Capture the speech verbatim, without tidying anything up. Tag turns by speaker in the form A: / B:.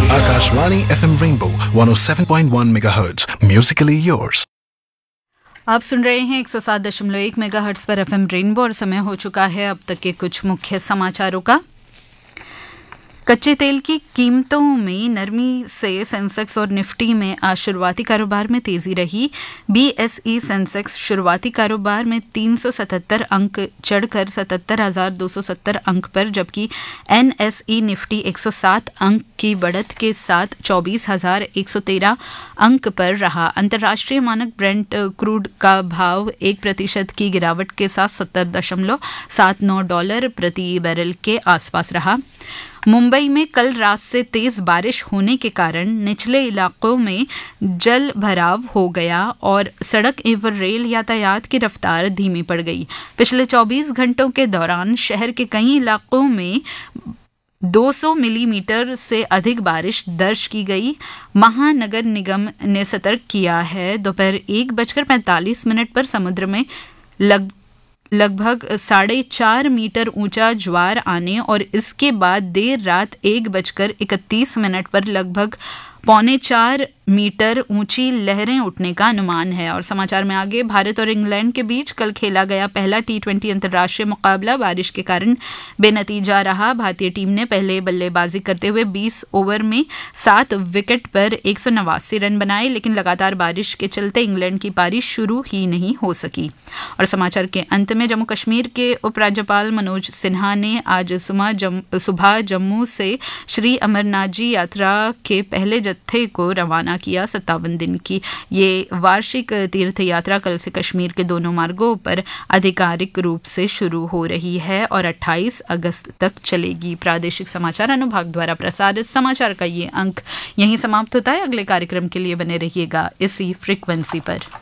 A: Akashvani F M Rainbow one oh seven point one megahertz. Musically yours.
B: आप सुन रहे हैं एक सौ सात दशमलव एक मेगाहर्ट्ज पर एफएम रेनबो और समय हो चुका है अब तक के कुछ मुख्य समाचारों का। कच्चे तेल की कीमतों में नरमी से सेंसेक्स और निफ्टी में आज शुरुआती कारोबार में तेजी रही। बीएसई सेंसेक्स शुरुआती कारोबार में तीन सौ सतहत्तर अंक चढ़कर सतहत्तर हजार दो सौ सत्तर अंक पर, जबकि एनएसई निफ्टी एक सौ सात अंक की बढ़त के साथ चौबीस हजार एक सौ तेरह अंक पर रहा। अंतर्राष्ट्रीय मानक ब्रेंट क्रूड का भाव एक प्रतिशत की गिरावट के साथ सत्तर दशमलव सात नौ डॉलर प्रति बैरल के आसपास रहा। मुंबई में कल रात से तेज बारिश होने के कारण निचले इलाकों में जल भराव हो गया और सड़क एवं रेल यातायात की रफ्तार धीमी पड़ गई। पिछले चौबीस घंटों के दौरान शहर के कई इलाकों में दो सौ मिलीमीटर से अधिक बारिश दर्ज की गई। महानगर निगम ने सतर्क किया है दोपहर एक बजकर पैंतालीस मिनट पर समुद्र में लग लगभग साढ़े चार मीटर ऊंचा ज्वार आने और इसके बाद देर रात एक बजकर इकतीस मिनट पर लगभग पौने चार मीटर ऊंची लहरें उठने का अनुमान है। और समाचार में आगे, भारत और इंग्लैंड के बीच कल खेला गया पहला टी ट्वेंटी अंतर्राष्ट्रीय मुकाबला बारिश के कारण बेनतीजा रहा। भारतीय टीम ने पहले बल्लेबाजी करते हुए बीस ओवर में सात विकेट पर एक सौ नवासी रन बनाए, लेकिन लगातार बारिश के चलते इंग्लैंड की पारी शुरू ही नहीं हो सकी। और समाचार के अंत में, जम्मू कश्मीर के उपराज्यपाल मनोज सिन्हा ने आज सुबह जम्मू से श्री अमरनाथ जी यात्रा के पहले जत्थे को रवाना किया। सत्तावन दिन की ये वार्षिक तीर्थ यात्रा कल से कश्मीर के दोनों मार्गों पर आधिकारिक रूप से शुरू हो रही है और अट्ठाईस अगस्त तक चलेगी। प्रादेशिक समाचार अनुभाग द्वारा प्रसारित समाचार का ये अंक यहीं समाप्त होता है। अगले कार्यक्रम के लिए बने रहिएगा इसी फ्रीक्वेंसी पर।